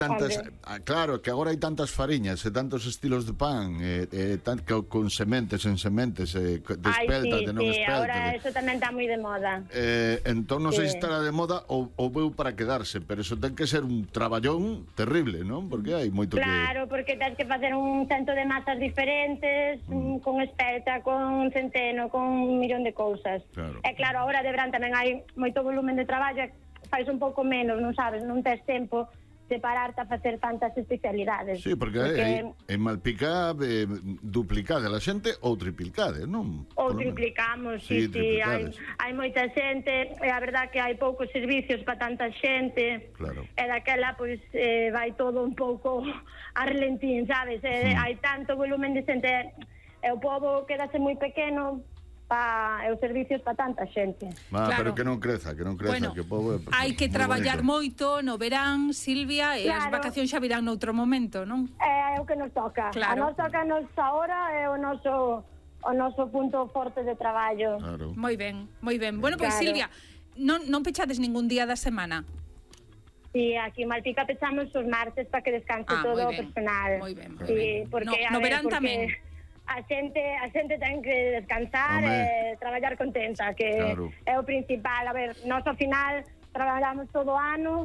Claro, que agora hai tantas fariñas e tantos estilos de pan con sementes en sementes, de espelta, de non espelta. Agora eso tamén está moi de moda. Entón non sei se estará de moda ou veu para quedarse, pero eso ten que ser un traballón terrible, non? Porque hai moito que... Claro, porque tens que facer un cento de masas diferentes, con espelta, con centeno, con un millón de cousas. E claro, agora de verán tamén hai moito volumen de traballo, fais un pouco menos, non sabes, non tes tempo de pararte a facer tantas especialidades. Sí, porque en Malpica duplicade a xente ou triplicade, non? Ou triplicamos, sí. Hai moita xente, e a verdad que hai poucos servicios para tanta xente. Claro. E daquela, pois, vai todo un pouco a relentín, sabes? Hai tanto volumen de xente, e o pobo quedase moi pequeno, e os servicios para tanta xente. Pero que non creza, bueno, que o povo hai que traballar moito no verán, Silvia, e as vacacións xa virán noutro momento, non? É o que nos toca. A nos toca ahora é o noso punto forte de traballo. Claro. Moi ben. Bueno, pois Silvia, non pechades ningún día da semana? Sí, aquí en Malpica pechamos os martes para que descanse todo o personal. Moi ben. Sí, porque no verán tamén. A xente ten que descansar e traballar contenta, que é o principal. A ver, nós ao final traballamos todo o ano,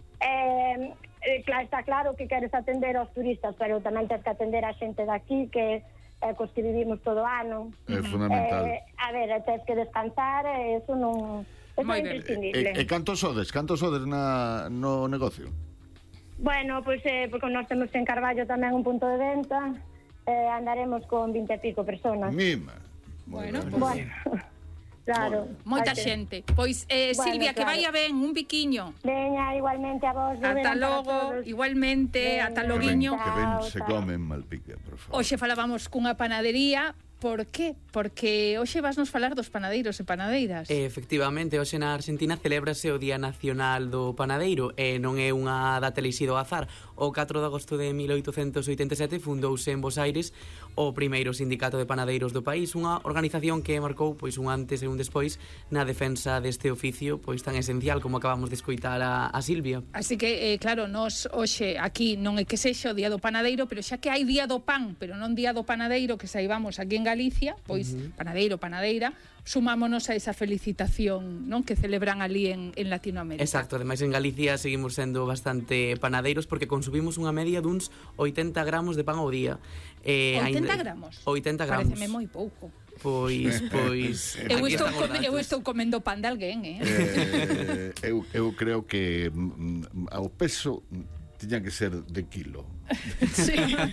está claro que queres atender aos turistas, pero tamén tens que atender a xente daqui, que é cos que vivimos todo o ano. É fundamental. A ver, tens que descansar, e eso non... é imprescindible. E cantos sodes no negocio? Bueno, pois porque nós temos en Carballo tamén un punto de venta, andaremos con 20 e pico personas. Mima. Bueno, claro. Moita xente. Pois, Silvia, que vaya ben, un biquiño. Veña, igualmente a vos. Ata logo, igualmente, ata loguiño. Que ben se come en Malpica, por favor. Hoxe falábamos cunha panadería. Por qué? Porque hoxe vasnos falar dos panadeiros e panadeiras. Efectivamente, hoxe na Argentina celébrase o Día Nacional do Panadeiro, e non é unha data elixido ao azar. O 4 de agosto de 1887 fundouse en Bos Aires o primeiro sindicato de panadeiros do país, unha organización que marcou pois un antes e un despois na defensa deste oficio pois tan esencial como acabamos de escoitar a Silvia. Así que, claro, nos hoxe aquí non é que sexa o Día do Panadeiro, pero xa que hai Día do Pan, pero non Día do Panadeiro, que saibamos aquí en Galicia, pois panadeiro, panadeira, sumámonos a esa felicitación, non, que celebran ali en Latinoamérica. Exacto, ademais en Galicia seguimos sendo bastante panadeiros porque consumimos unha media duns 80 gramos de pan ao día. 80 gramos? 80 gramos. Pareceme moi pouco. Pois eu estou comendo pan de alguén, eu creo que ao peso tiña que ser de kilo. Sí.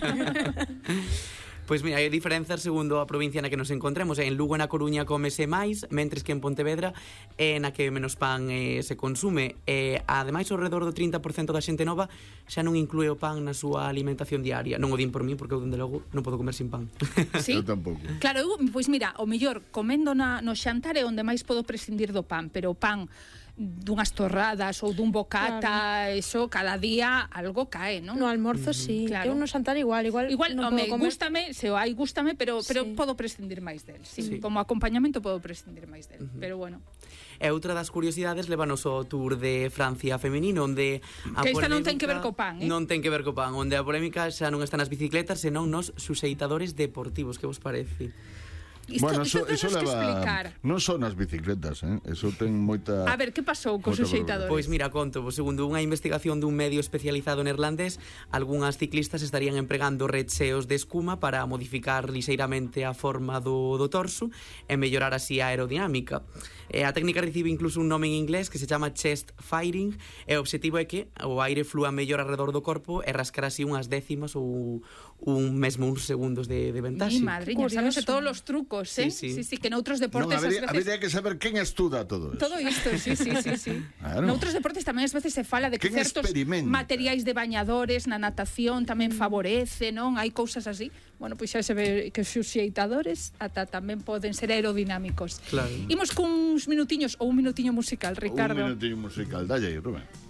Pois mira, hai diferenzas segundo a provincia na que nos encontremos. En Lugo e na Coruña comese máis, mentres que en Pontevedra na que menos pan se consume. Ademais, ao redor do 30% da xente nova xa non inclúe o pan na súa alimentación diaria. Non o din por mí, porque eu, dende logo, non podo comer sin pan. Sí? Eu tampouco. Claro, pois mira, o mellor comendo no xantar é onde máis podo prescindir do pan, pero o pan dunhas torradas ou dun bocata, eso cada día algo cae, non? No almorzo sí, eu no xantar igual non podo comer. Gústame, pero podo prescindir máis del. Sí. Como acompañamento podo prescindir máis del, pero bueno. E outra das curiosidades lévanos ao Tour de Francia femenino, onde a que esta polémica non ten que ver co pan, Non ten que ver co pan, onde a polémica xa non está nas bicicletas, senón nos suxeitadores deportivos. Que vos parece? Bueno, isto leva, explicar. Non son as bicicletas, Eso ten moita... A ver, que pasou cos suxeitadores? Pois mira, conto, segundo unha investigación dun medio especializado neerlandés, algunhas ciclistas estarían empregando recheos de escuma para modificar lixeiramente a forma do torso e mellorar así a aerodinámica. A técnica recibe incluso un nome en inglés que se chama chest firing, e o obxectivo é que o aire flúa mellor alrededor do corpo e rascar así unhas décimas ou mesmo uns segundos de ventaxe. Mi madriña, sabes todos os trucos. Sí, que noutros deportes habría que saber quen estuda todo isto. Todo isto, sí. Claro. Noutros deportes tamén ás veces se fala de que certos materiais de bañadores na natación tamén favorece, non? Hai cousas así. Bueno, pois xa se ve que os suxeitadores ata tamén poden ser aerodinámicos. Claro. Imos cuns minutiños ou un minutiño musical, Ricardo. Un minutiño musical, dalle aí, Rubén.